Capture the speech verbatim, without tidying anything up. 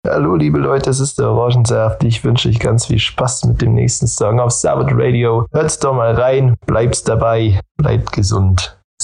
Hallo liebe Leute, es ist der Orangensaft. Ich wünsche euch ganz viel Spaß mit dem nächsten Song auf Sabbath Radio. Hört's doch mal rein, bleibt's dabei, bleibt gesund.